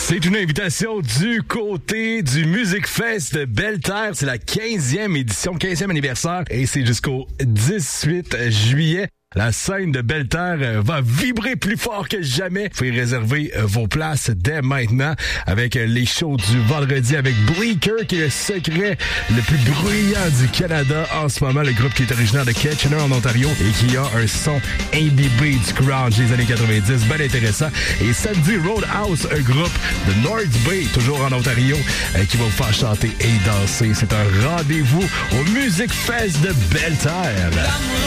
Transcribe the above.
C'est une invitation du côté du Music Fest de Belle-Terre. C'est la 15e édition, 15e anniversaire et c'est jusqu'au 18 juillet. La scène de Belle-Terre va vibrer plus fort que jamais. Vous pouvez réserver vos places dès maintenant avec les shows du vendredi avec Bleecker, qui est le secret le plus bruyant du Canada en ce moment. Le groupe qui est originaire de Kitchener en Ontario et qui a un son imbibé du grunge des années 90. Bien intéressant. Et samedi, Roadhouse, un groupe de North Bay, toujours en Ontario, qui va vous faire chanter et danser. C'est un rendez-vous au Music Fest de Belle-Terre.